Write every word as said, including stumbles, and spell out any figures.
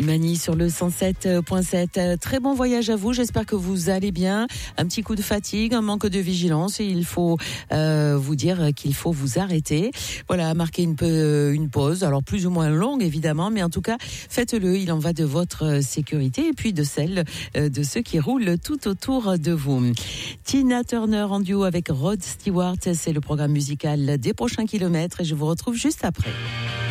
Imani sur le cent sept virgule sept. Très bon voyage à vous. J'espère que vous allez bien. Un petit coup de fatigue, un manque de vigilance. Et il faut euh, vous dire qu'il faut vous arrêter. Voilà, marquer une, peu, une pause. Alors plus ou moins longue évidemment, mais en tout cas, faites-le. Il en va de votre sécurité et puis de celle de ceux qui roulent tout autour de vous. Tina Turner en duo avec Rod Stewart. C'est le programme musical des prochains kilomètres et je vous retrouve juste après.